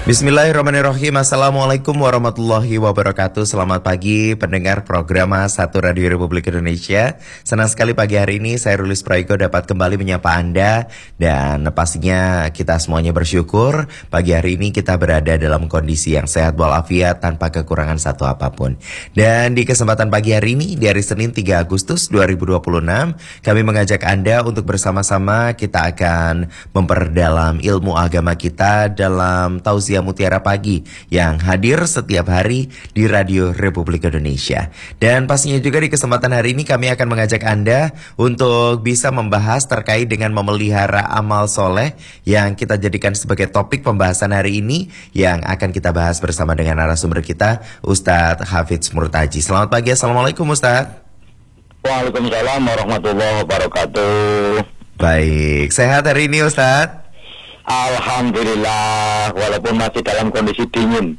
Bismillahirrahmanirrahim. Assalamualaikum warahmatullahi wabarakatuh. Selamat pagi pendengar program Satu Radio Republik Indonesia. Senang sekali pagi hari ini saya Rulis Praiko dapat kembali menyapa Anda. Dan pastinya kita semuanya bersyukur pagi hari ini kita berada dalam kondisi yang sehat walafiat tanpa kekurangan satu apapun. Dan di kesempatan pagi hari ini di hari Senin 3 Agustus 2026 kami mengajak Anda untuk bersama-sama kita akan memperdalam ilmu agama kita dalam Tausiah Mutiara Pagi yang hadir setiap hari di Radio Republik Indonesia. Dan pastinya juga di kesempatan hari ini kami akan mengajak Anda untuk bisa membahas terkait dengan memelihara amal soleh yang kita jadikan sebagai topik pembahasan hari ini yang akan kita bahas bersama dengan narasumber kita, Ustadz Hafidz Murtaji. Selamat pagi, Assalamualaikum Ustadz. Waalaikumsalam warahmatullahi wabarakatuh. Baik, sehat hari ini Ustadz? Alhamdulillah, walaupun masih dalam kondisi dingin.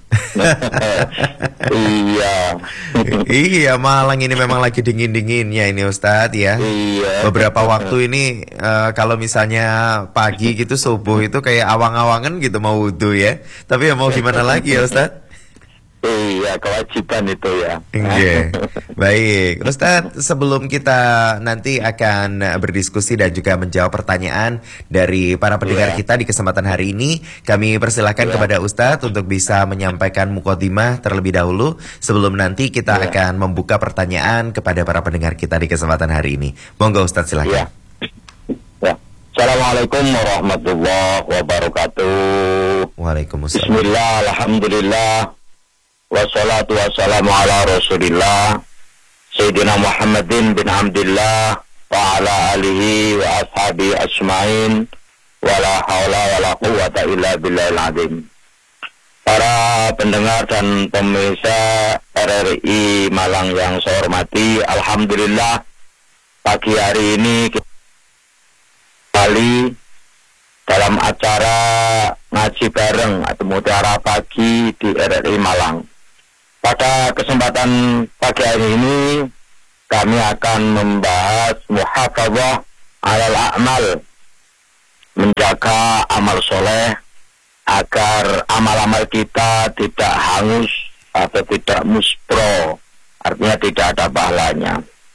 Iya. Iya, Malang ini memang lagi dingin-dinginnya ini Ustadz ya. Iya. Beberapa waktu ini kalau misalnya pagi gitu subuh itu kayak awang-awangan gitu mau wudhu ya. Tapi ya mau gimana lagi ya Ustadz? Iya, kewajiban itu ya. Iya. Baik, Ustadz, sebelum kita nanti akan berdiskusi dan juga menjawab pertanyaan dari para pendengar kita di kesempatan hari ini, kami persilakan kepada Ustadz untuk bisa menyampaikan mukadimah terlebih dahulu sebelum nanti kita akan membuka pertanyaan kepada para pendengar kita di kesempatan hari ini. Monggo Ustadz, silakan. Ya. Assalamualaikum warahmatullahi wabarakatuh. Waalaikumsalam. Bismillah, alhamdulillah. Wassalatu wassalamu ala rasulillah Sayyidina Muhammadin bin Abdillah wa ala alihi wa ashabi asma'in wa la hawla wa la quwwata illa billahil azim. Para pendengar dan pemirsa RRI Malang yang saya hormati, alhamdulillah pagi hari ini kembali dalam acara ngaji bareng atau mutiara pagi di RRI Malang. Pada kesempatan pagi hari ini kami akan membahas muhafadzah alal a'mal, menjaga amal soleh agar amal-amal kita tidak hangus atau tidak muspro, artinya tidak ada pahalanya.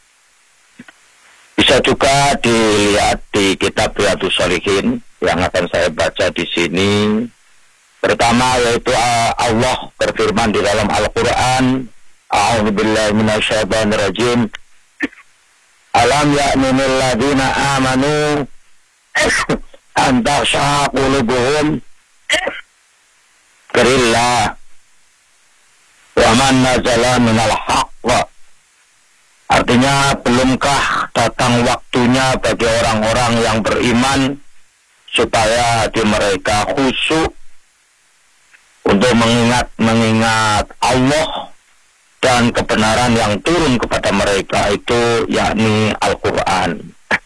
Bisa juga dilihat di kitab Riyadhus Shalihin yang akan saya baca di sini. Pertama yaitu Allah berfirman di dalam Al-Quran, A'udzubillahi minasyaitonirrajim. Alam ya'minil ladzina amanu an takhsha'a qulubuhum lillahi wa man nazala minal haqq. Artinya, belumkah datang waktunya bagi orang-orang yang beriman supaya hati mereka khusyuk untuk mengingat Allah dan kebenaran yang turun kepada mereka itu yakni Al-Quran.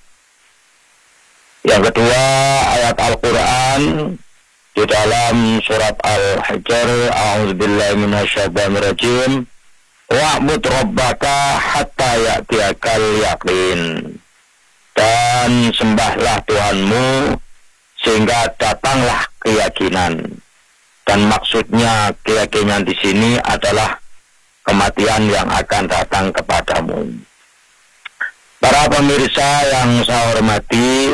Yang kedua, ayat Al-Quran di dalam surat Al-Hijr, A'udzubillahi minasyaitonirrajim, wa'bud rabbaka hatta ya'tiyakal yaqin. Dan sembahlah Tuhanmu sehingga datanglah keyakinan. Dan maksudnya keyakinan di sini adalah kematian yang akan datang kepadamu. Para pemirsa yang saya hormati,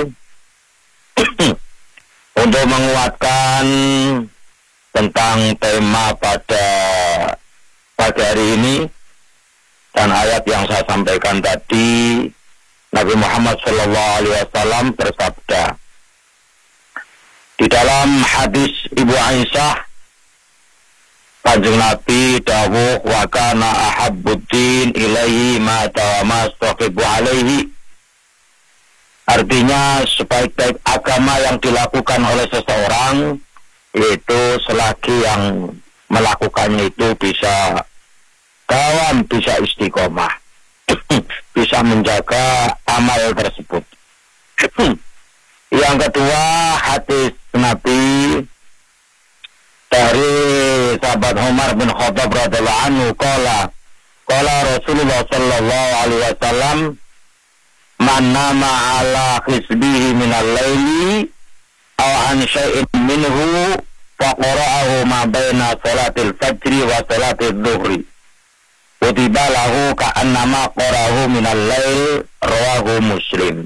untuk menguatkan tentang tema pada pagi hari ini dan ayat yang saya sampaikan tadi, Nabi Muhammad SAW bersabda di dalam hadis Ibu Aisyah, Kanjeng Nabi dawuh, wa kana ahabbuddin ilaihi ma tawama astaqibu alaihi. Artinya, sebaik-baik agama yang dilakukan oleh seseorang yaitu selagi yang melakukannya itu bisa dawam, bisa istiqomah, bisa menjaga amal tersebut. Yang kedua, hadis Nabi dari sahabat Umar bin Khattab radhiyallahu anhu, qala Rasulullah sallallahu alaihi wasallam, man nama ala hisbihi minal laili aw an syai'in minhu qara'ahu ma baina salatil fajri wa salatil dhuhri kutiba lahu ka'annama qara'ahu minal lail, rawahu Muslim.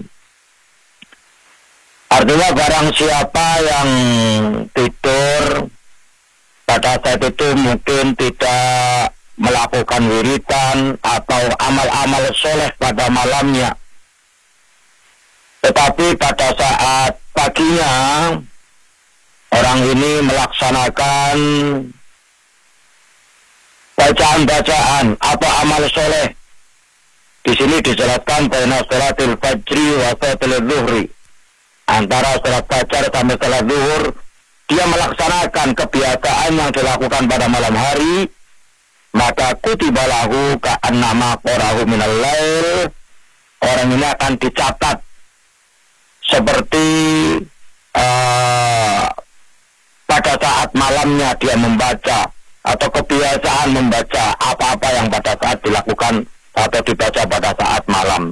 Artinya barang siapa yang tidur pada saat itu mungkin tidak melakukan wiridan atau amal-amal soleh pada malamnya, tetapi pada saat paginya orang ini melaksanakan bacaan-bacaan atau amal soleh. Di sini dijelaskan baina salatil fajri wa salatil dhuhri, antara salat fajar sampai salat zuhur dia melaksanakan kebiasaan yang dilakukan pada malam hari, maka kutiba lahu ka'annama qara'ahu minal lail, orang ini akan dicatat seperti pada saat malamnya dia membaca, atau kebiasaan membaca apa-apa yang pada saat dilakukan atau dibaca pada saat malam.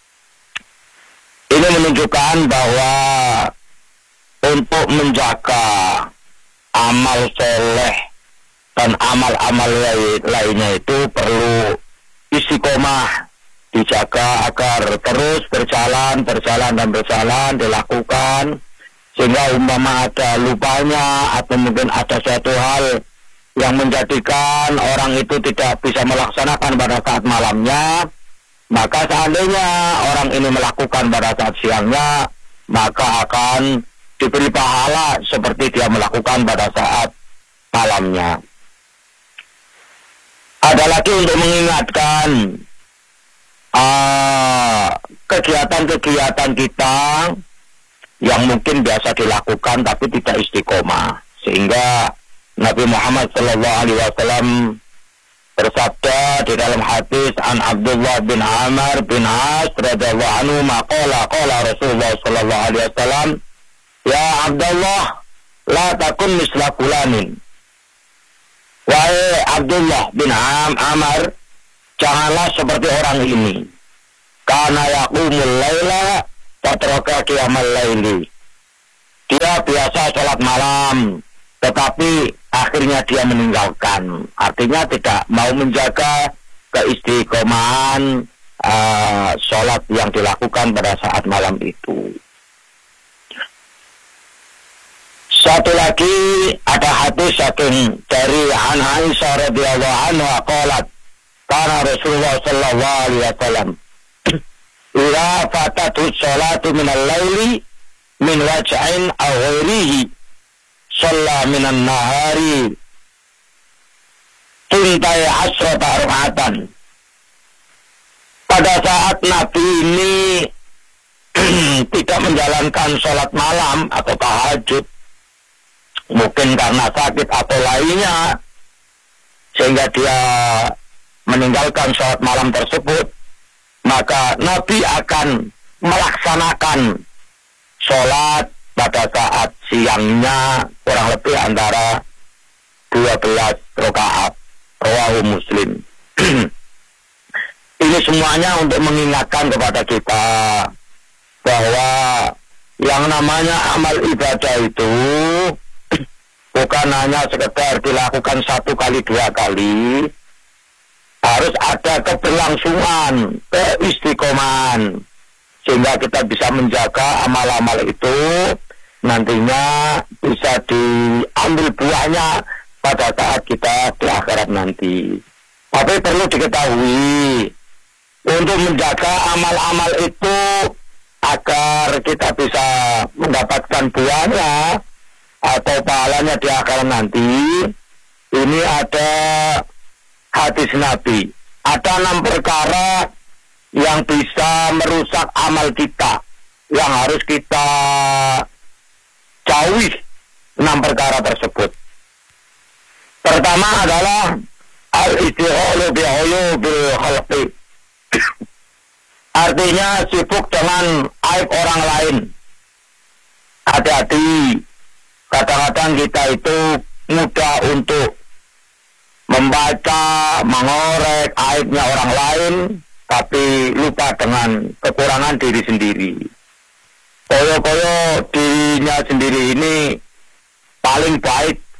Ini menunjukkan bahwa untuk menjaga amal soleh dan amal-amal lainnya itu perlu istiqomah, dijaga agar terus berjalan dilakukan, sehingga umpama ada lupanya atau mungkin ada suatu hal yang menjadikan orang itu tidak bisa melaksanakan pada saat malamnya, maka seandainya orang ini melakukan pada saat siangnya, maka akan diberi pahala seperti dia melakukan pada saat malamnya. Ada lagi untuk mengingatkan kegiatan-kegiatan kita yang mungkin biasa dilakukan tapi tidak istiqomah, sehingga Nabi Muhammad SAW bersabda di dalam hadis an Abdullah bin Amr bin As radhiyallahu anhu maqala qala Rasulullah sallallahu alaihi wasallam, ya Abdullah la takun misla fulanin. Wahai Abdullah bin Amr, janganlah seperti orang ini. Kana yaqumul laila fatraka qiyamal laili. Dia biasa salat malam, tetapi akhirnya dia meninggalkan. Artinya tidak mau menjaga keistiqomahan sholat yang dilakukan pada saat malam itu. Satu lagi ada hadis dari Aisyah radhiyallahu anha qalat kana Rasulullah sallallahu alaihi wasallam idza fatatu sholatu minal laili min waj'in aw ghairihi shalla minan nahari tuntai asrata raka'atan. Pada saat Nabi ini tidak menjalankan sholat malam atau tahajud, mungkin karena sakit atau lainnya, sehingga dia meninggalkan sholat malam tersebut, maka Nabi akan melaksanakan sholat pada saat siangnya kurang lebih antara 12 rakaat, rawahu Muslim. Ini semuanya untuk mengingatkan kepada kita bahwa yang namanya amal ibadah itu bukan hanya sekedar dilakukan 1 kali 2 kali, harus ada keberlangsungan, keistiqomahan, sehingga kita bisa menjaga amal-amal itu nantinya bisa diambil buahnya pada saat kita di akhirat nanti. Tapi perlu diketahui, untuk menjaga amal-amal itu agar kita bisa mendapatkan buahnya atau pahalanya di akhirat nanti, ini ada hadis Nabi. Ada 6 perkara yang bisa merusak amal kita, yang harus kita jauhi 6 perkara tersebut. Pertama adalah al-istighalu bi'uyubil khalqi. Artinya sibuk dengan aib orang lain. Hati-hati, kadang-kadang kita itu mudah untuk membaca, mengorek aibnya orang lain, tapi lupa dengan kekurangan diri sendiri. Koyo-koyo dirinya sendiri ini paling baik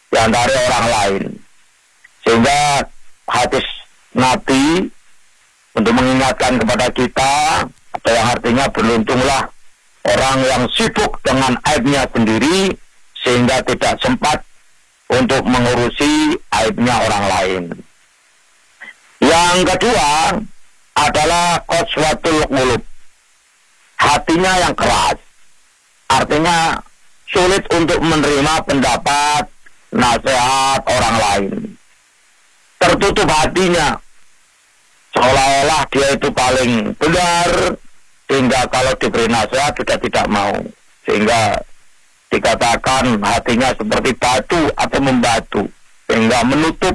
di antara orang lain. Sehingga hadis Nabi untuk mengingatkan kepada kita, atau yang artinya beruntunglah orang yang sibuk dengan aibnya sendiri sehingga tidak sempat untuk mengurusi aibnya orang lain. Yang kedua adalah qaswatul qulub, hatinya yang keras, artinya sulit untuk menerima pendapat, nasihat orang lain. Tertutup hatinya, seolah-olah dia itu paling benar, sehingga kalau diberi nasihat sudah tidak mau. Sehingga dikatakan hatinya seperti batu atau membatu, sehingga menutup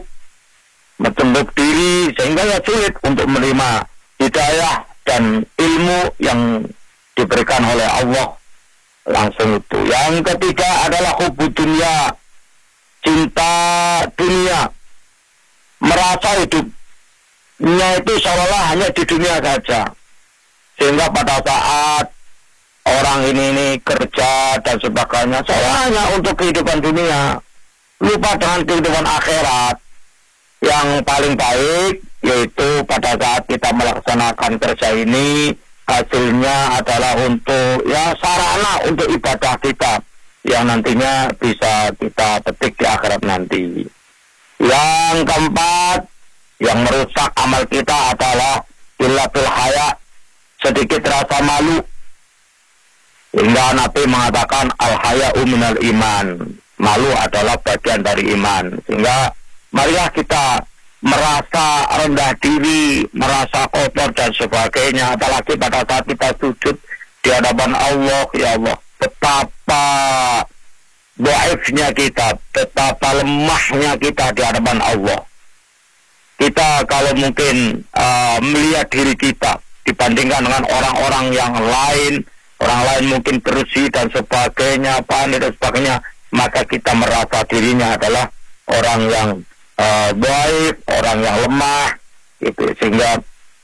diri, sehingga ya sulit untuk menerima hidayah dan ilmu yang diberikan oleh Allah langsung itu. Yang ketiga adalah hubbu dunya, cinta dunia, merasa hidupnya itu seolah hanya di dunia saja, sehingga pada saat orang ini kerja dan sebagainya seolah hanya untuk kehidupan dunia, lupa dengan kehidupan akhirat yang paling baik, yaitu pada saat kita melaksanakan kerja ini hasilnya adalah untuk sarana untuk ibadah kita yang nantinya bisa kita petik di akhirat nanti. Yang keempat, yang merusak amal kita adalah qillatul haya, sedikit rasa malu. Hingga Nabi mengatakan al-haya'u minal iman, malu adalah bagian dari iman. Sehingga marilah kita merasa rendah diri, merasa kotor dan sebagainya, apalagi pada saat kita sujud di hadapan Allah. Ya Allah, betapa dhaifnya kita, betapa lemahnya kita di hadapan Allah. Kita kalau mungkin melihat diri kita dibandingkan dengan orang-orang yang lain, orang lain mungkin bersih dan sebagainya, pandai dan sebagainya, maka kita merasa dirinya adalah orang yang baik, orang yang lemah, gitu. Sehingga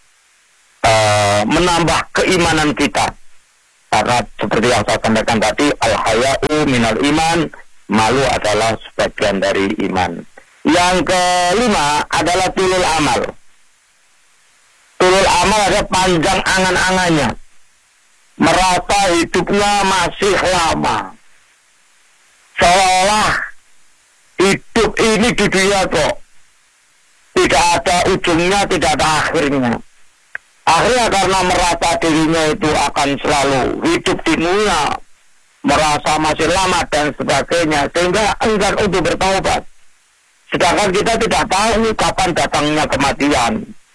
menambah keimanan kita. Karena seperti yang saya sampaikan tadi, al-haya'u minal iman, malu adalah sebagian dari iman. Yang kelima adalah tulul amal. Tulul amal adalah panjang angan-angannya, merasa hidupnya masih lama, seolah hidup ini di dunia kok tidak ada ujungnya, tidak ada akhirnya. Akhirnya karena merasa dirinya itu akan selalu hidup di dunia, merasa masih lama dan sebagainya, sehingga enggan untuk bertaubat. Sedangkan kita tidak tahu kapan datangnya kematian.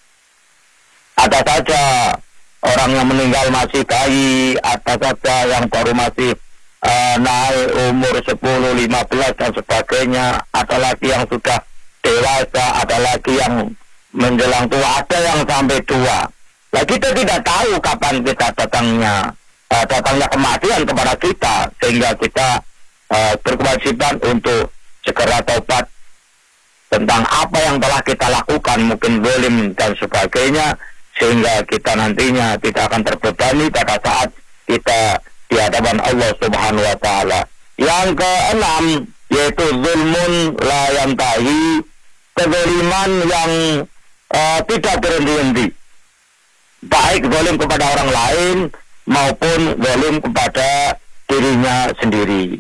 Ada saja orang yang meninggal masih bayi, ada saja yang baru masih naik umur 10, 15 dan sebagainya, ada lagi yang sudah dewasa, ada lagi yang menjelang tua, ada yang sampai tua. Nah, kita tidak tahu kapan kita datangnya kematian kepada kita, sehingga kita berkewajiban untuk segera taubat tentang apa yang telah kita lakukan, mungkin zalim dan sebagainya, sehingga kita nantinya tidak akan terbebani pada saat kita di hadapan Allah Subhanahu wa taala. Yang keenam yaitu zulmun la yantahi, kezaliman yang tidak berhenti-henti, baik zalim kepada orang lain maupun zalim kepada dirinya sendiri.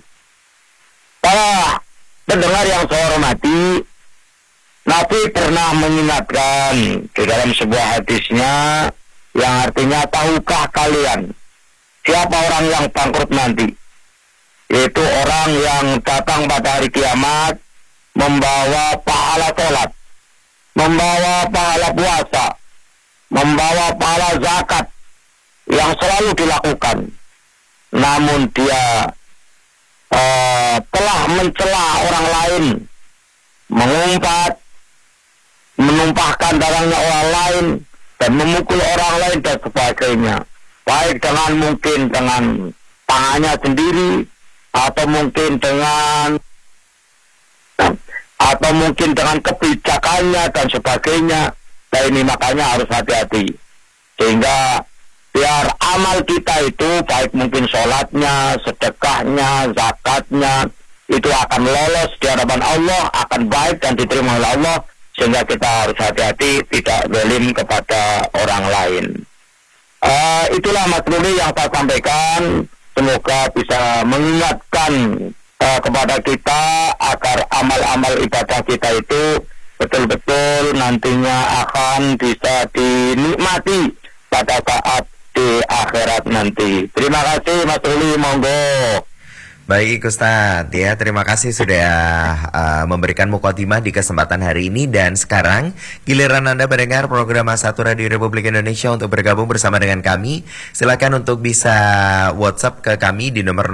Para pendengar yang saya hormati, Nabi pernah mengingatkan di dalam sebuah hadisnya yang artinya, tahukah kalian siapa orang yang bangkrut nanti? Yaitu orang yang datang pada hari kiamat membawa pahala sholat, membawa pahala puasa, membawa pahala zakat yang selalu dilakukan, namun dia telah mencela orang lain, mengumpat, menumpahkan darahnya orang lain, dan memukul orang lain dan sebagainya, baik dengan mungkin dengan tangannya sendiri, atau mungkin dengan kebijakannya dan sebagainya. Nah, ini makanya harus hati-hati, sehingga biar amal kita itu baik mungkin sholatnya, sedekahnya, zakatnya, itu akan lolos di hadapan Allah, akan baik dan diterima oleh Allah, sehingga kita harus hati-hati tidak zalim kepada orang lain. Itulah Mas Ruli yang saya sampaikan. Semoga bisa mengingatkan kepada kita agar amal-amal ibadah kita itu betul-betul nantinya akan bisa dinikmati pada saat di akhirat nanti. Terima kasih Mas Ruli, monggo. Baik Ustadz, ya terima kasih sudah memberikan mukadimah di kesempatan hari ini. Dan sekarang giliran Anda mendengar program A1 Radio Republik Indonesia. Untuk bergabung bersama dengan kami, silakan untuk bisa WhatsApp ke kami di nomor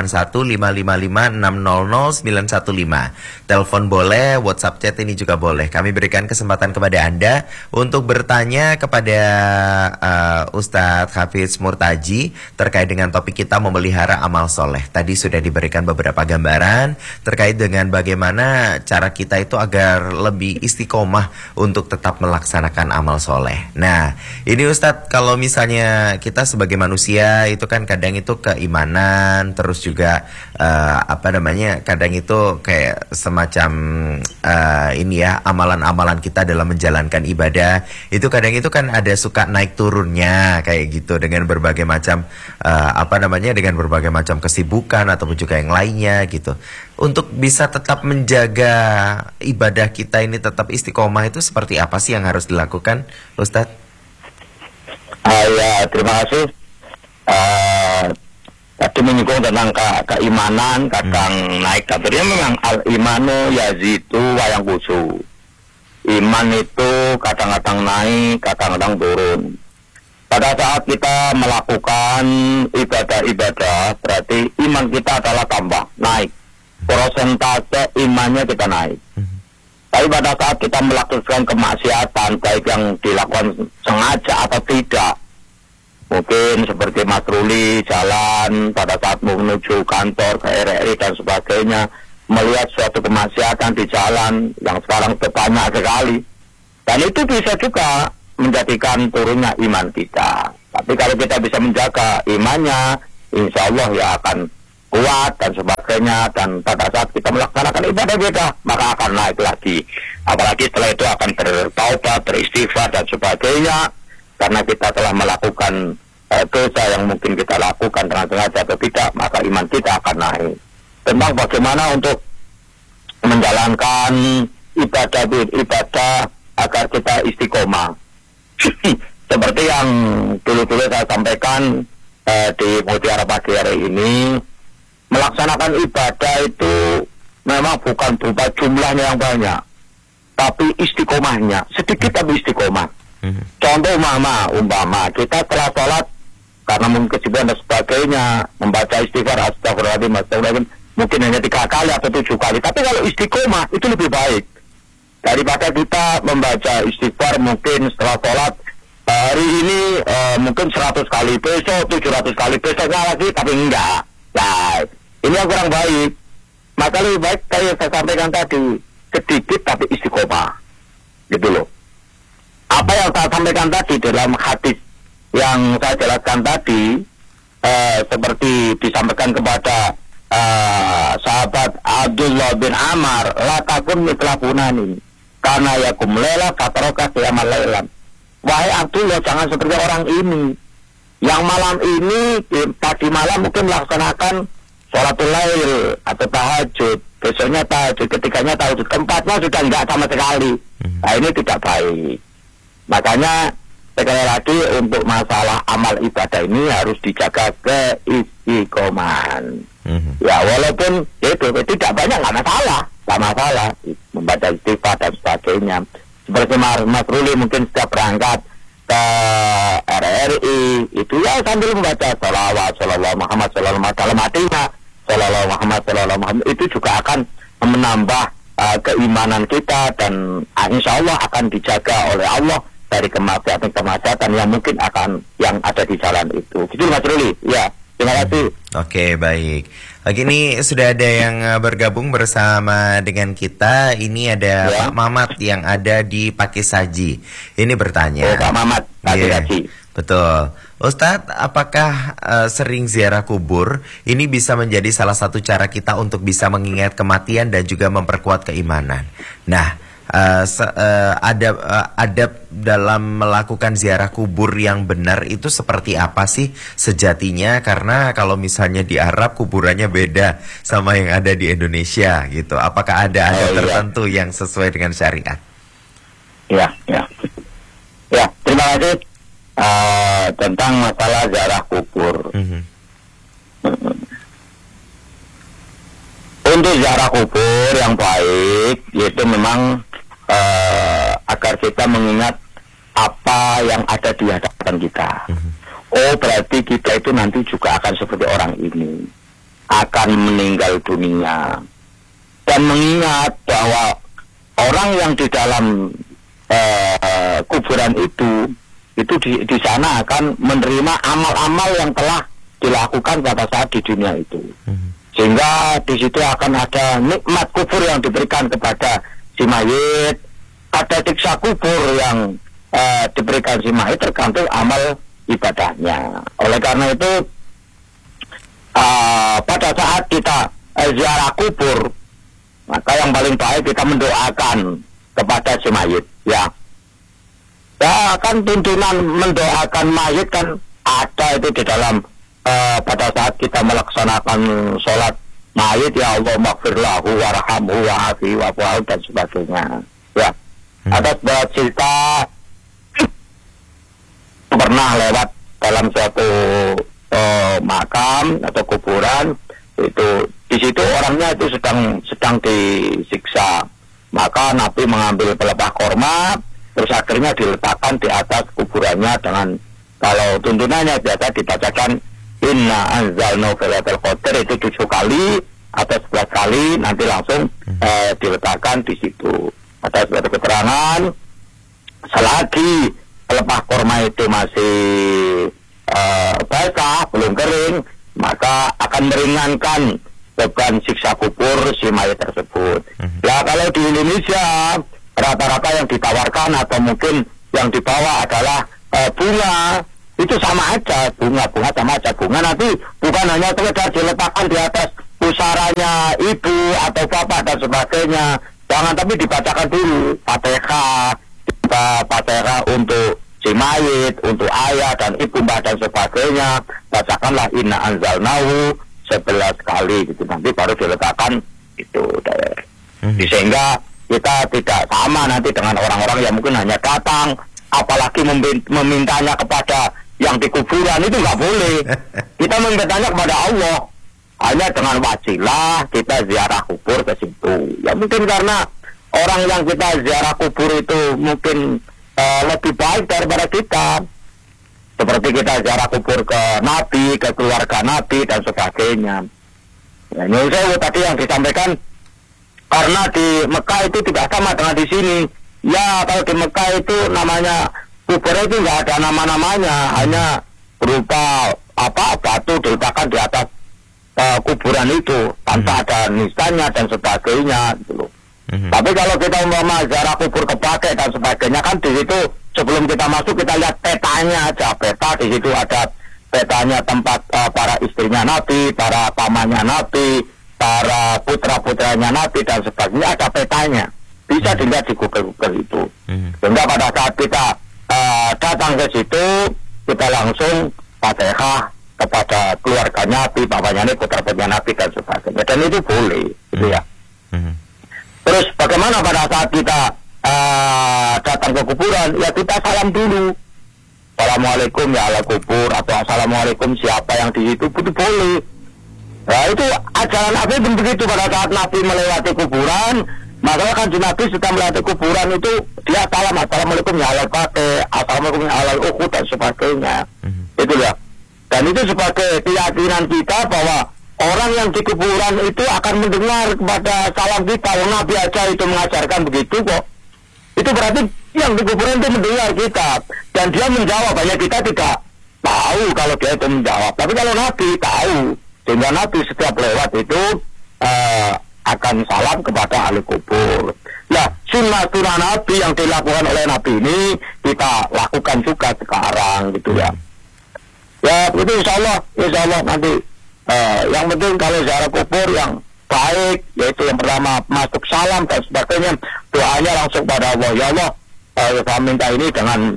081555600915. Telepon boleh, WhatsApp chat ini juga boleh. Kami berikan kesempatan kepada Anda untuk bertanya kepada Ustadz Hafiz Murtaji terkait dengan topik kita memelihara amal soleh. Tadi sudah diberikan beberapa gambaran terkait dengan bagaimana cara kita itu agar lebih istiqomah untuk tetap melaksanakan amal soleh. Nah, ini Ustadz, kalau misalnya kita sebagai manusia itu kan kadang itu keimanan, terus juga kadang itu kayak semacam ini ya, amalan-amalan kita dalam menjalankan ibadah itu kadang itu kan ada suka naik turunnya kayak gitu dengan berbagai macam dengan berbagai macam kesibukan ataupun juga yang lainnya gitu. Untuk bisa tetap menjaga ibadah kita ini tetap istiqomah itu seperti apa sih yang harus dilakukan, Ustadz? Ya, terima kasih. Tadi menyinggung tentang keimanan, kadang naik kabarnya memang al-imanu yazidu wa yanqusu. Iman itu kadang-kadang naik, kadang-kadang turun. Pada saat kita melakukan ibadah-ibadah, berarti iman kita adalah tambah, naik. Persentase imannya kita naik. Tapi pada saat kita melakukan kemaksiatan, baik yang dilakukan sengaja atau tidak, mungkin seperti Mas Ruli jalan pada saat menuju kantor ke RRI dan sebagainya, melihat suatu kemaksiatan di jalan yang sekarang banyak sekali, dan itu bisa juga menjadikan turunnya iman kita. Tapi kalau kita bisa menjaga imannya, insya Allah ya akan kuat dan sebagainya. Dan pada saat kita melaksanakan ibadah kita, maka akan naik lagi. Apalagi setelah itu akan bertaubat, beristighfar dan sebagainya. Karena kita telah melakukan dosa yang mungkin kita lakukan dengan sengaja atau tidak, maka iman kita akan naik. Tentang bagaimana untuk menjalankan ibadah agar kita istiqomah. Seperti yang dulu-dulu saya sampaikan di Mutiara Pagi hari ini, melaksanakan ibadah itu memang bukan berupa jumlahnya yang banyak, tapi istiqomahnya, sedikit tapi istiqomah. Contoh umpama kita setelah sholat, karena mungkin kesibukan dan sebagainya, membaca istighfar, astagfirullahaladzim, mungkin hanya 3 kali atau 7 kali. Tapi kalau istiqomah itu lebih baik daripada kita membaca istighfar mungkin setelah sholat hari ini mungkin 100 kali, besok 700 kali, besoknya lagi tapi enggak. Nah, ini yang kurang baik. Maka lebih baik kayak saya sampaikan tadi, sedikit tapi istiqomah, gitu loh. Apa yang saya sampaikan tadi dalam hadis yang saya jelaskan tadi, seperti disampaikan kepada sahabat Abdullah bin Amar, la takun mithla funani karena yakum lela fatroka siyamal lailan. Wahai Abdullah, jangan seperti orang ini yang malam ini tadi malam mungkin melaksanakan sholatul lail atau tahajud, besoknya tahajud, ketiganya tahajud, keempatnya sudah enggak sama sekali. Nah, ini tidak baik. Makanya sekali lagi untuk masalah amal ibadah ini harus dijaga keistiqomahan. Ya walaupun itu tidak banyak, nggak masalah membaca istighfar dan sebagainya. Seperti Mas Ruli mungkin setiap berangkat ke RRI itu ya sambil membaca sholawat, sholawat Muhammad, sholawat Muhammad, itu juga akan menambah keimanan kita dan insya Allah akan dijaga oleh Allah dari kemaksiatan yang mungkin yang ada di jalan itu. Gitu Mas Ruli. Ya, terima kasih. Oke, baik. Lagi ini sudah ada yang bergabung bersama dengan kita. Ini ada Pak Mamat yang ada di Pakisaji. Ini bertanya. Pak Mamat, Pakisaji. Betul. Ustadz, apakah sering ziarah kubur ini bisa menjadi salah satu cara kita untuk bisa mengingat kematian dan juga memperkuat keimanan? Nah, adab dalam melakukan ziarah kubur yang benar itu seperti apa sih sejatinya? Karena kalau misalnya di Arab kuburannya beda sama yang ada di Indonesia gitu. Apakah ada adab tertentu yang sesuai dengan syariat? Ya, terima kasih. Tentang masalah ziarah kubur. Untuk ziarah kubur yang baik, yaitu memang agar kita mengingat apa yang ada di hadapan kita. Oh, berarti kita itu nanti juga akan seperti orang ini, akan meninggal dunia. Dan mengingat bahwa orang yang di dalam kuburan itu di sana akan menerima amal-amal yang telah dilakukan pada saat di dunia itu. Sehingga di situ akan ada nikmat kubur yang diberikan kepada si mayit, ada siksa kubur yang diberikan si mayit tergantung amal ibadahnya. Oleh karena itu pada saat kita ziarah kubur, maka yang paling baik kita mendoakan kepada si mayit, ya. Ya kan tuntunan mendoakan mayit kan ada itu di dalam pada saat kita melaksanakan sholat mayit, ya Allah maghfirlahu warhamhu wa'afi wa'fu dan sebagainya. Ya, ada sebuah cerita pernah lewat dalam suatu makam atau kuburan, itu di situ orangnya itu sedang disiksa. Maka Nabi mengambil pelepah korma, terus akhirnya diletakkan di atas kuburannya dengan, kalau tuntunannya biasa dibacakan Inna anzalna fi lailatul qadar itu 7 kali atau 11 kali, nanti langsung diletakkan di situ. Ada suatu keterangan, selagi pelepah korma itu masih basah, belum kering, maka akan meringankan beban siksa kubur si mayat tersebut. Ya kalau di Indonesia rata-rata yang ditawarkan atau mungkin yang dibawa adalah bunga, itu sama aja, bunga sama aja. Bunga nanti bukan hanya sekedar diletakkan di atas pusaranya ibu atau bapak dan sebagainya, jangan, tapi dibacakan dulu Fatihah untuk si mayit, untuk ayah dan ibu, mbak dan sebagainya. Bacakanlah Inna anzalnahu 11 kali gitu, nanti baru diletakkan itu. Sehingga kita tidak sama nanti dengan orang-orang yang mungkin hanya datang, apalagi memintanya kepada yang di kuburan, itu nggak boleh. Kita memintanya kepada Allah, hanya dengan wasilah kita ziarah kubur ke situ. Ya mungkin karena orang yang kita ziarah kubur itu mungkin lebih baik daripada kita, seperti kita ziarah kubur ke Nabi, ke keluarga Nabi dan sebagainya. Ya, ini saya tadi yang disampaikan, karena di Mekah itu tidak sama dengan di sini. Ya kalau di Mekah itu namanya kubur itu nggak ada nama-namanya, hanya berupa batu diletakkan di atas kuburan itu tanpa ada nisannya dan sebagainya gitu loh. Tapi kalau kita umpama ziarah kubur kepakai dan sebagainya, kan di situ sebelum kita masuk kita lihat petanya aja, peta di situ ada petanya tempat para istrinya Nabi, para pamannya Nabi, para putra-putranya Nabi dan sebagainya, ada petanya. Bisa dilihat di Google itu. Sehingga pada saat kita datang ke situ, kita langsung Fatihah kepada keluarga Nabi, papanya Nabi, putra-putranya Nabi dan sebagainya. Dan itu boleh, gitu ya. Terus bagaimana pada saat kita datang ke kuburan, ya kita salam dulu. Assalamualaikum ya ala kubur, atau Assalamualaikum siapa yang di situ, itu boleh. Nah itu ajaran Nabi pun begitu. Pada saat Nabi melewati kuburan, maka kan Nabi setelah melewati kuburan itu dia salam, Assalamualaikum ya ala kakek, Assalamualaikum ya ala ukhud dan sebagainya. Itu ya. Dan itu sebagai keyakinan kita bahwa orang yang di kuburan itu akan mendengar kepada salam kita. Nabi aja itu mengajarkan begitu kok. Itu berarti yang di kuburan itu mendengar kita, dan dia menjawab. Banyak kita tidak tahu kalau dia itu menjawab, tapi kalau Nabi tahu, sehingga Nabi setiap lewat itu akan salam kepada ahli kubur. Nah, sunnah Nabi yang dilakukan oleh Nabi ini kita lakukan juga sekarang gitu ya. Ya itu insya Allah nanti yang penting kalau ziarah kubur yang baik, yaitu yang pertama masuk salam dan sebagainya, doanya langsung pada Allah. Ya Allah, saya minta ini dengan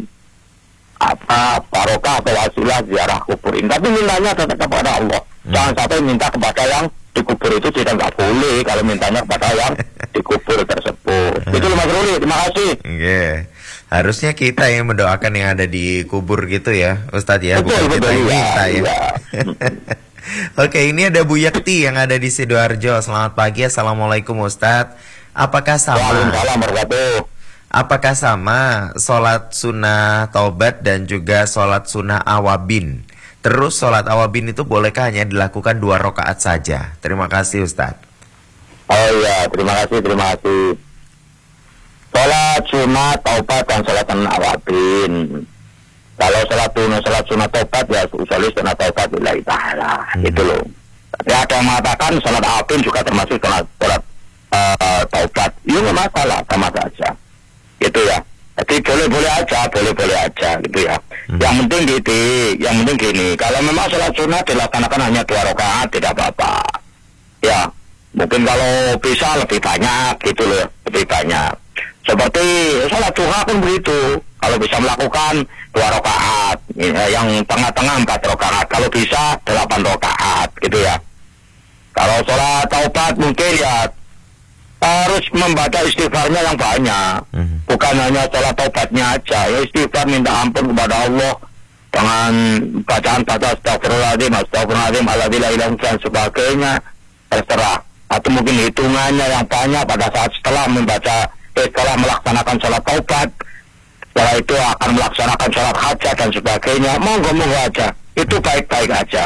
barokah atau wasilah ziarah kubur ini, tapi mintanya tetap kepada Allah. Jangan sampai minta kepada yang dikubur itu, tidak nggak boleh kalau mintanya kepada yang dikubur tersebut. Itu Mas Ruli, terima kasih. Yeah. Harusnya kita yang mendoakan yang ada di kubur gitu ya, Ustadz ya, bukan kita yang minta ya. Oke, ini ada Bu Yakti yang ada di Sidoarjo. Selamat pagi, Assalamualaikum Ustadz. Apakah sama? Waalaikumsalam warahmatullahi. Apakah sama sholat sunnah taubat dan juga sholat sunnah awabin? Terus sholat awabin itu bolehkah hanya dilakukan 2 rakaat saja? Terima kasih Ustadz. Oh iya, terima kasih. Sholat sunnah taubat dan sholat sunnah awabin. Kalau sholat sunnah taubat ya usolli sunnah taubat lillahi ta'ala. Itu loh. Tapi ada yang mengatakan sholat awabin juga termasuk sholat taubat. Itu nggak masalah, sama saja. Gitu ya. Jadi boleh-boleh aja gitu ya. Yang penting gini, kalau memang sholat sunnah dilaksanakan hanya 2 rakaat tidak apa-apa. Ya, mungkin kalau bisa lebih banyak gitu loh, lebih banyak. Seperti sholat duha pun begitu. Kalau bisa melakukan 2 rakaat, yang tengah-tengah 4 rakaat. Kalau bisa 8 rakaat, gitu ya. Kalau sholat taubat mungkin ya harus membaca istighfarnya yang banyak. Bukan hanya sholat taubatnya aja. Ya istighfar, minta ampun kepada Allah dengan bacaan astagfirullahaladzim, alhamdulillah dan sebagainya. Terserah. Atau mungkin hitungannya yang banyak pada saat setelah melaksanakan sholat taubat, setelah itu akan melaksanakan sholat hajat dan sebagainya. Monggo aja, itu baik-baik aja.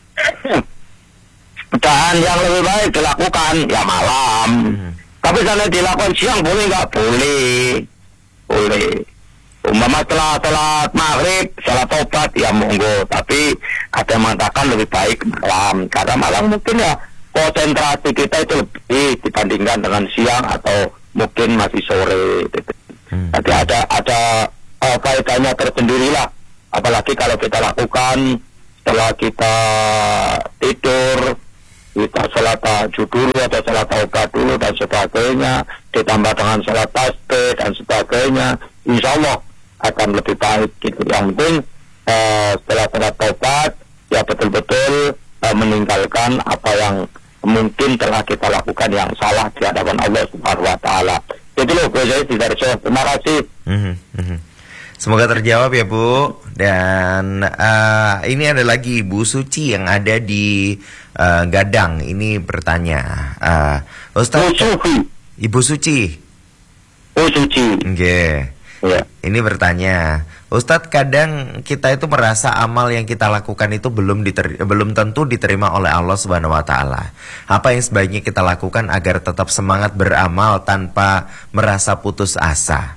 Dan yang lebih baik dilakukan ya malam. Tapi kalau dilakukan siang boleh nggak? Boleh. Umpama setelah sholat maghrib, sholat taubat ya monggo. Tapi ada yang mengatakan lebih baik malam, karena malam mungkin ya konsentrasi kita itu lebih dibandingkan dengan siang atau mungkin masih sore. Tapi ada faedahnya tersendiri lah. Apalagi kalau kita lakukan setelah kita tidur, kita sholat tahajud dulu atau sholat taubat dulu dan sebagainya, ditambah dengan sholat tasbih dan sebagainya, insya Allah akan lebih baik gitu. Yang penting setelah sholat taubat ya betul-betul meninggalkan apa yang mungkin telah kita lakukan yang salah di hadapan Allah Subhanahu wa taala. Itu loh Bu saya tidak. Terima kasih. Semoga terjawab ya Bu. Dan ini ada lagi Bu Suci yang ada di Gadang. Ini bertanya, Ustaz, Ibu Suci. Oh Suci. Okay. Ya. Ini bertanya, Ustadz, kadang kita itu merasa amal yang kita lakukan itu belum tentu diterima oleh Allah Subhanahu wa taala. Apa yang sebaiknya kita lakukan agar tetap semangat beramal tanpa merasa putus asa?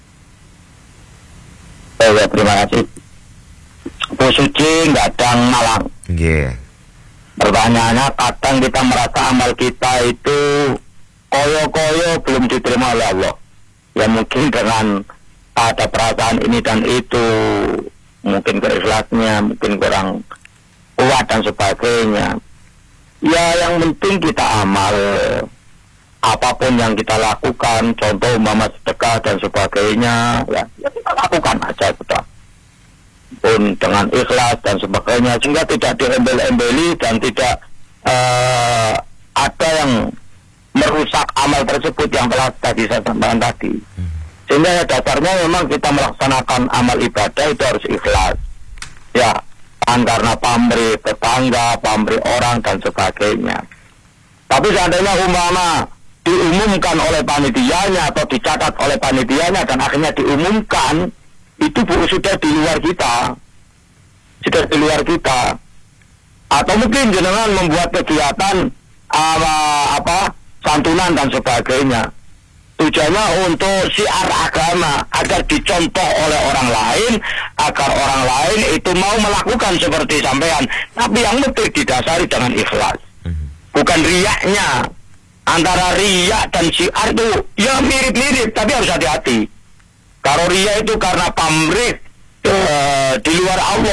Ya, terima kasih. Bu Suci Gadang Malang. Yeah. Pertanyaannya, kadang kita merasa amal kita itu koyo-koyo belum diterima oleh Allah. Ya mungkin dengan ada perasaan ini dan itu, mungkin keikhlasnya mungkin kurang kuat dan sebagainya. Ya yang penting kita amal, apapun yang kita lakukan, contoh umpama sedekah dan sebagainya, ya kita lakukan aja sudah, pun dengan ikhlas dan sebagainya, sehingga tidak diembel-embeli dan tidak ada yang merusak amal tersebut yang telah tadi saya sampaikan tadi. Sehingga dasarnya memang kita melaksanakan amal ibadah itu harus ikhlas. Ya, karena pamrih tetangga, pamrih orang dan sebagainya. Tapi seandainya umpama diumumkan oleh panitianya atau dicatat oleh panitianya dan akhirnya diumumkan, itu sudah di luar kita. Sudah di luar kita. Atau mungkin jenengan membuat kegiatan santunan dan sebagainya. Tujuannya untuk syiar agama, agar dicontoh oleh orang lain, agar orang lain itu mau melakukan seperti sampean. Tapi yang penting didasari dengan ikhlas, bukan riaknya. Antara riak dan syiar itu ya mirip-mirip, tapi harus hati-hati. Kalau riak itu karena pamrih di luar Allah,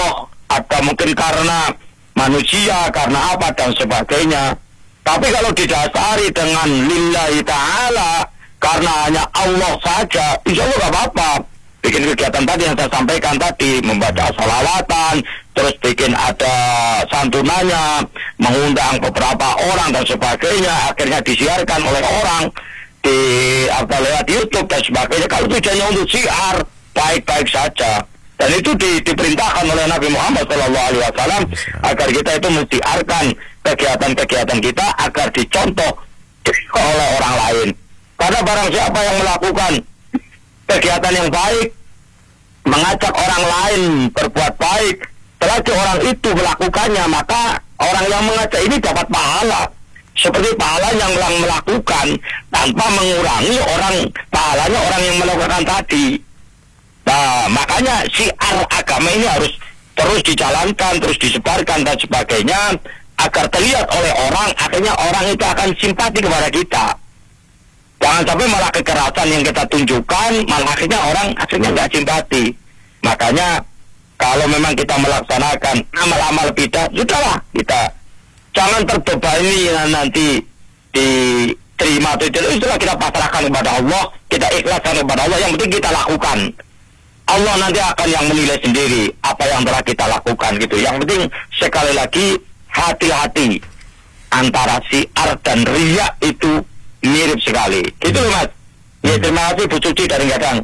atau mungkin karena manusia, karena apa dan sebagainya. Tapi kalau didasari dengan lillahi ta'ala, karena hanya Allah saja, insya Allah gak apa-apa. Bikin kegiatan tadi yang saya sampaikan tadi, membaca salawatan, terus bikin ada santunannya, mengundang beberapa orang dan sebagainya, akhirnya disiarkan oleh orang di lewat YouTube dan sebagainya. Kalau tujuannya untuk siar, baik-baik saja. Dan itu diperintahkan oleh Nabi Muhammad SAW agar kita itu mensiarkan kegiatan-kegiatan kita agar dicontoh oleh orang lain. Karena barang siapa yang melakukan kegiatan yang baik, mengajak orang lain berbuat baik, selagi orang itu melakukannya, maka orang yang mengajak ini dapat pahala. Seperti pahala yang melakukan tanpa mengurangi pahalanya orang yang melakukan tadi. Nah, makanya syiar agama ini harus terus dijalankan, terus disebarkan dan sebagainya, agar terlihat oleh orang, akhirnya orang itu akan simpati kepada kita. Jangan sampai malah kekerasan yang kita tunjukkan, malah akhirnya orang nggak simpati. Makanya kalau memang kita melaksanakan amal-amal bidah, sudahlah kita jangan terbebani nanti diterima atau tidak. Itulah kita pasrahkan kepada Allah, kita ikhlaskan kepada Allah. Yang penting kita lakukan. Allah nanti akan yang menilai sendiri apa yang telah kita lakukan gitu. Yang penting sekali lagi hati-hati, antara syiar dan riya itu mirip sekali. Gitu loh Mas. Ya, terima kasih Bu Suci dari Gadang.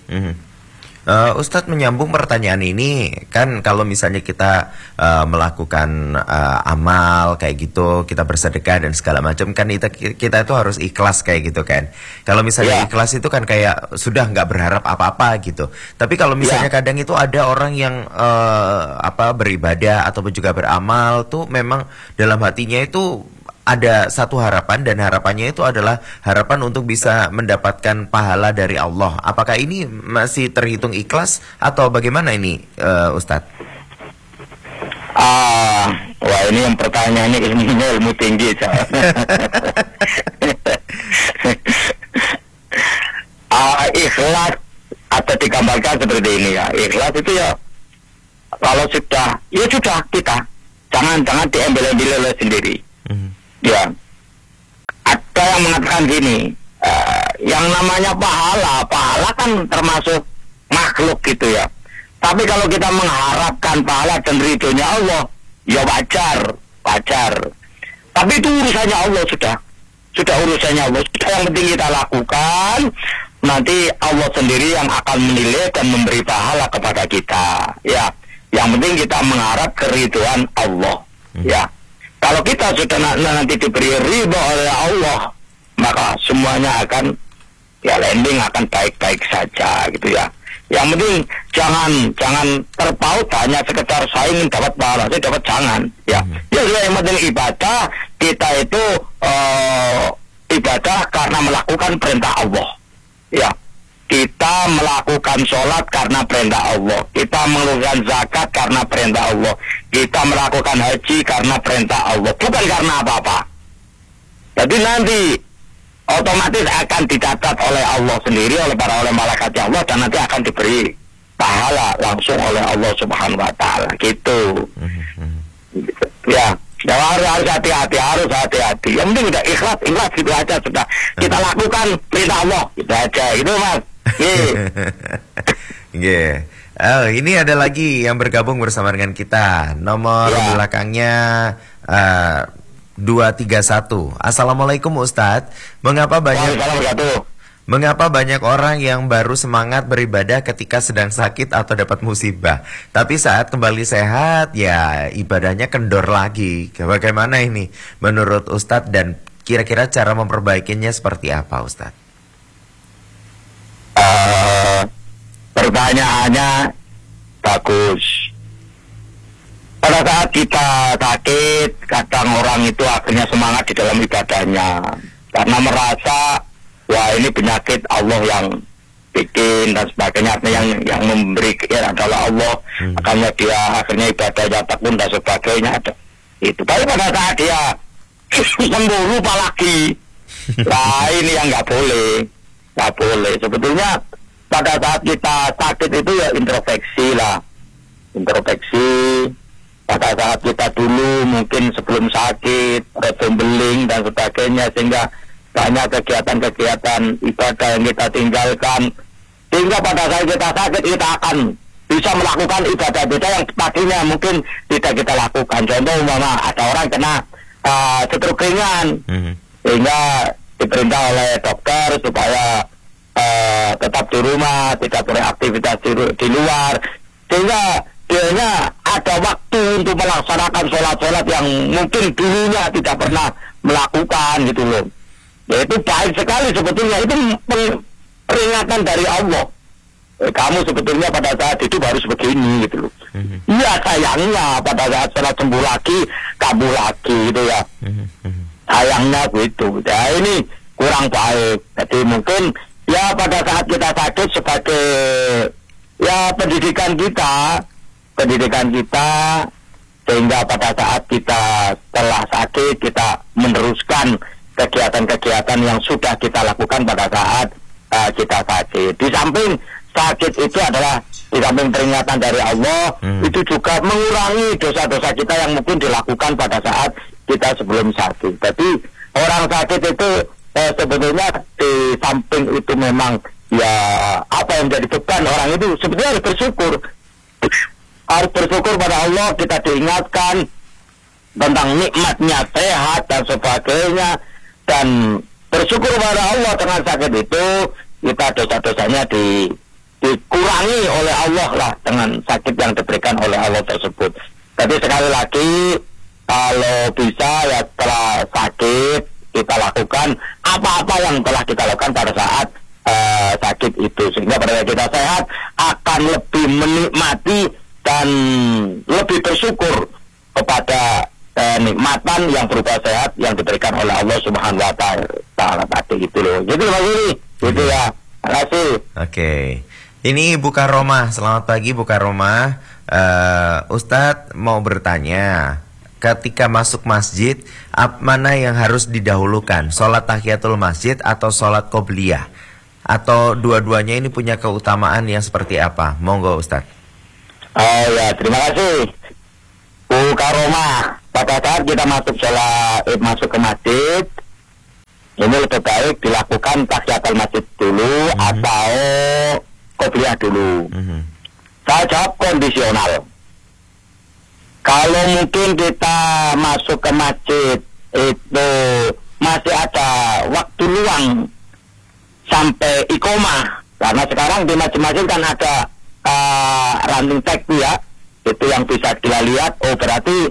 Ustadz, menyambung pertanyaan ini, kan kalau misalnya kita melakukan amal kayak gitu, kita bersedekah dan segala macam, kan kita itu harus ikhlas kayak gitu kan. Kalau misalnya ikhlas itu kan kayak sudah nggak berharap apa-apa gitu. Tapi kalau misalnya kadang itu ada orang yang beribadah ataupun juga beramal tuh memang dalam hatinya itu ada satu harapan, dan harapannya itu adalah harapan untuk bisa mendapatkan pahala dari Allah. Apakah ini masih terhitung ikhlas atau bagaimana ini, Ustadz? Wah, ini yang pertanyaan ini ilmu tinggi. Ikhlas atau digambarkan seperti ini ya. Ikhlas itu ya, kalau sudah, ya sudah kita. Jangan diambil-ambil oleh sendiri. Ya, ada yang mengatakan gini, yang namanya pahala kan termasuk makhluk gitu ya. Tapi kalau kita mengharapkan pahala dan ridhonya Allah, ya wajar. Tapi itu urusannya Allah sudah urusannya Allah. Yang penting kita lakukan, nanti Allah sendiri yang akan menilai dan memberi pahala kepada kita. Ya, yang penting kita mengharap keridhaan Allah. Ya. Kalau kita sudah nanti diberi ridho oleh Allah, maka semuanya akan landing akan baik-baik saja gitu ya. Yang penting jangan terpaut hanya sekedar saya ingin dapat pahala, saya dapat, jangan ya. Yang penting ibadah kita itu ibadah karena melakukan perintah Allah. Ya. Kita melakukan sholat karena perintah Allah. Kita melakukan zakat karena perintah Allah. Kita melakukan haji karena perintah Allah. Bukan karena apa-apa. Jadi nanti otomatis akan dicatat oleh Allah sendiri, oleh malaikat Allah, dan nanti akan diberi pahala langsung oleh Allah Subhanahu wa Ta'ala. Gitu. Ya. Ya, harus hati-hati. Yang penting udah ikhlas gitu aja sudah. Kita lakukan perintah Allah, gitu aja. Itu Mas. Ini ada lagi yang bergabung bersama dengan kita. Nomor belakangnya 231. Assalamualaikum Ustadz. Mengapa banyak orang yang baru semangat beribadah ketika sedang sakit atau dapat musibah, tapi saat kembali sehat ya ibadahnya kendor lagi? Bagaimana ini menurut Ustadz, dan kira-kira cara memperbaikinya seperti apa Ustadz? Pertanyaannya bagus. Pada saat kita sakit, kadang orang itu akhirnya semangat di dalam ibadahnya karena merasa wah ini penyakit Allah yang bikin dan sebagainya, yang memberi adalah Allah. Makanya dia akhirnya ibadahnya tekun dan sebagainya ada itu. Tapi pada saat dia sembuh lupa lagi, lah ini yang nggak boleh. Sebetulnya pada saat kita sakit itu ya introspeksi lah. introspeksi pada saat kita dulu mungkin sebelum sakit, gambling dan sebagainya, sehingga banyak kegiatan-kegiatan ibadah yang kita tinggalkan, sehingga pada saat kita sakit kita akan bisa melakukan ibadah-ibadah yang tadinya mungkin tidak kita lakukan. Contoh umpama ada orang kena stroke ringan, sehingga diperintah oleh dokter supaya tetap di rumah, tidak beraktivitas di luar, sehingga dia ada waktu untuk melaksanakan sholat-sholat yang mungkin dulunya tidak pernah melakukan gitu loh. Ya itu baik sekali sebetulnya, itu peringatan dari Allah. Kamu sebetulnya pada saat itu harus begini gitu loh. Iya, sayangnya pada saat sholat sembuh lagi, kabur lagi gitu ya. Sayangnya begitu. Ya ini kurang baik. Jadi mungkin ya pada saat kita sakit sebagai ya pendidikan kita, sehingga pada saat kita setelah sakit kita meneruskan kegiatan-kegiatan yang sudah kita lakukan pada saat kita sakit. Di samping sakit itu adalah, di samping peringatan dari Allah, itu juga mengurangi dosa-dosa kita yang mungkin dilakukan pada saat kita sebelum sakit. Jadi orang sakit itu sebetulnya di samping itu memang ya apa yang jadi beban orang itu sebetulnya harus bersyukur. Harus bersyukur pada Allah, kita diingatkan tentang nikmatnya sehat dan sebagainya, dan bersyukur pada Allah dengan sakit itu kita dosa-dosanya dikurangi oleh Allah lah dengan sakit yang diberikan oleh Allah tersebut. Tapi sekali lagi kalau bisa ya setelah sakit kita lakukan apa-apa yang telah kita lakukan pada saat sakit itu, sehingga pada saat kita sehat akan lebih menikmati dan lebih bersyukur kepada nikmatan yang berupa sehat yang diberikan oleh Allah Subhanahu wa taala tadi itu loh. Gitu Mas Yuri. Gitu ya. Terima kasih. Oke. Ini Bu Karomah. Selamat pagi Bu Karomah. Ustadz mau bertanya, ketika masuk masjid, mana yang harus didahulukan? Sholat tahiyatul masjid atau sholat qobliyah? Atau dua-duanya ini punya keutamaan yang seperti apa? Monggo Ustadz. Oh ya, terima kasih Bu Karomah. Pada saat kita masuk ke masjid, ini lebih baik dilakukan tahiyatul masjid dulu atau qobliyah dulu. Saya jawab kondisional. Kalau mungkin kita masuk ke masjid itu masih ada waktu luang sampai iqomah, karena sekarang di masjid-masjid kan ada running tag ya, itu yang bisa kita lihat. Oh berarti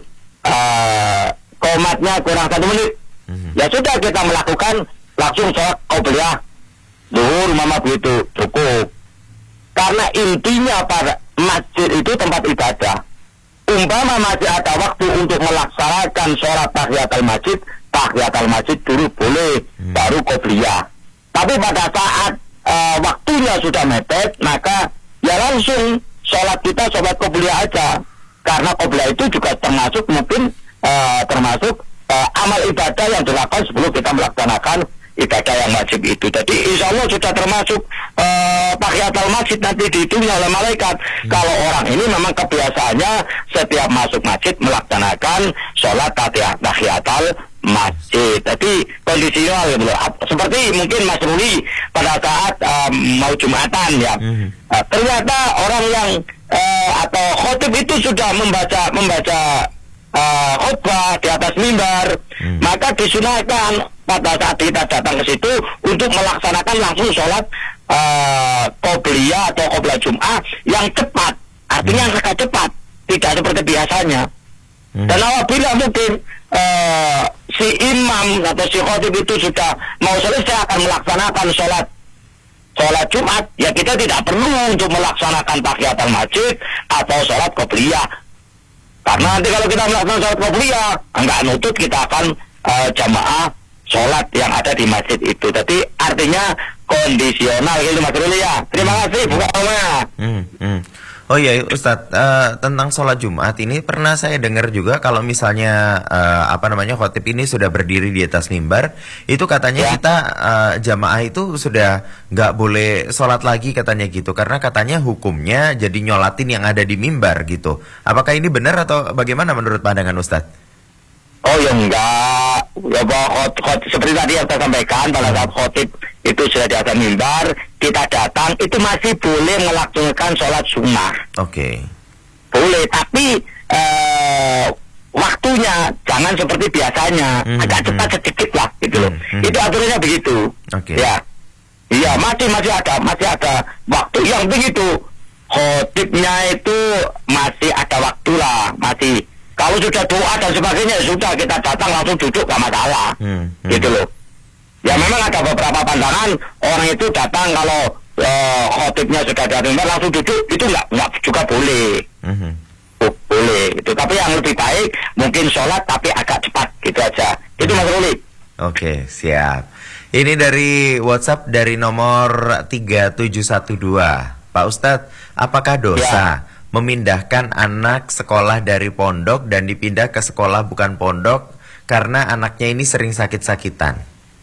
qomatnya kurang 1 menit. Ya sudah, kita melakukan langsung sholat qobliyah zuhur mama begitu cukup. Karena intinya pada masjid itu tempat ibadah. Umpama masih ada waktu untuk melaksanakan sholat tahiyatul masjid dulu boleh, baru qobliyah. Tapi pada saat waktunya sudah mepet, maka ya langsung sholat qobliyah aja. Karena qobliyah itu juga termasuk mungkin amal ibadah yang dilakukan sebelum kita melaksanakan ibadah yang wajib itu. Jadi insya Allah sudah termasuk tahiyatul masjid nanti dihitung oleh malaikat. Kalau orang ini memang kebiasaannya setiap masuk masjid melaksanakan sholat tahiyatul masjid. Jadi kondisional gitu. Seperti mungkin Mas Ruli pada saat mau Jumatan ya. Ternyata orang yang atau khotib itu sudah membaca khutbah di atas mimbar, maka disunahkan pada saat kita datang ke situ untuk melaksanakan langsung sholat qobliyah atau qobliyah Jum'ah yang cepat, artinya yang agak cepat, tidak seperti biasanya. Dan apabila mungkin si imam atau si khotib itu sudah mau selesai akan melaksanakan sholat Jumat, ya kita tidak perlu untuk melaksanakan tahiyatul masjid atau sholat qobliyah. Karena nanti kalau kita melaksanakan sholat qobliyah, enggak nutut kita akan jamaah sholat yang ada di masjid itu. Jadi artinya kondisional gitu Mas Ruli ya. Terima kasih Bu Karomah. Oh iya Ustadz, tentang sholat Jumat ini pernah saya dengar juga kalau misalnya khotib ini sudah berdiri di atas mimbar, itu katanya kita jamaah itu sudah nggak boleh sholat lagi katanya gitu, karena katanya hukumnya jadi nyolatin yang ada di mimbar gitu. Apakah ini benar atau bagaimana menurut pandangan Ustadz? Oh ya enggak, ya seperti tadi yang saya sampaikan, pada saat khotib itu sudah di atas mimbar, kita datang itu masih boleh melaksanakan sholat sunnah. Oke. Boleh, tapi waktunya jangan seperti biasanya, agak cepat sedikit lah gitu loh. Itu aturannya begitu. Oke. Ya, iya masih ada waktu yang begitu. Khotibnya itu masih ada waktu lah, masih. Kalau sudah doa dan sebagainya sudah kita datang langsung duduk gak masalah, gitu loh. Ya memang ada beberapa pandangan orang itu datang kalau khotibnya sudah datang langsung duduk itu nggak juga boleh, boleh. Itu tapi yang lebih baik mungkin sholat tapi agak cepat gitu aja. Itu Mas Ruli. Oke, siap. Ini dari WhatsApp dari nomor 3712. Pak Ustadz, apakah dosa memindahkan anak sekolah dari pondok dan dipindah ke sekolah bukan pondok karena anaknya ini sering sakit-sakitan?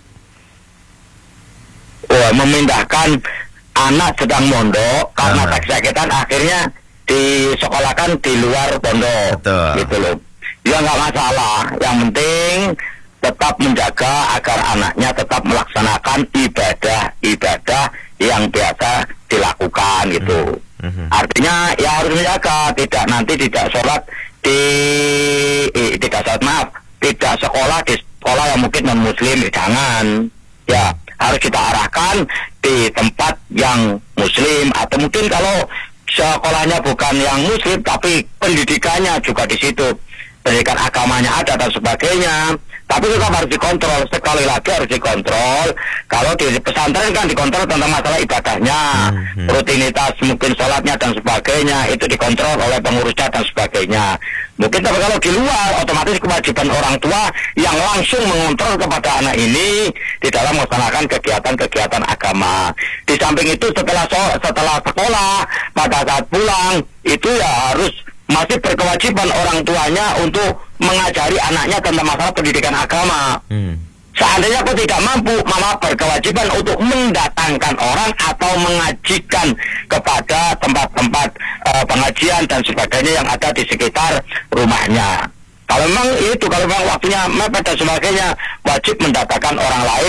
Memindahkan anak sedang mondok karena sakit-sakitan akhirnya disekolahkan di luar pondok. Betul. Gitu loh. Ya nggak masalah. Yang penting tetap menjaga agar anaknya tetap melaksanakan ibadah yang biasa dilakukan gitu. Artinya ya harus menjaga, tidak sholat tidak sekolah di sekolah yang mungkin non muslim, jangan. Ya harus kita arahkan di tempat yang muslim, atau mungkin kalau sekolahnya bukan yang muslim tapi pendidikannya juga di situ, pendidikan agamanya ada dan sebagainya. Tapi tetap harus dikontrol, sekali lagi harus dikontrol. Kalau di pesantren kan dikontrol tentang masalah ibadahnya, rutinitas mungkin sholatnya dan sebagainya, itu dikontrol oleh pengurusnya dan sebagainya. Mungkin tapi kalau di luar, otomatis kewajiban orang tua yang langsung mengontrol kepada anak ini di dalam melaksanakan kegiatan-kegiatan agama. Di samping itu setelah sekolah, pada saat pulang, itu ya harus masih berkewajiban orang tuanya untuk mengajari anaknya tentang masalah pendidikan agama. Seandainya aku tidak mampu, mama berkewajiban untuk mendatangkan orang atau mengajikan kepada tempat-tempat pengajian dan sebagainya yang ada di sekitar rumahnya. Kalau memang waktunya mepet dan sebagainya, wajib mendatangkan orang lain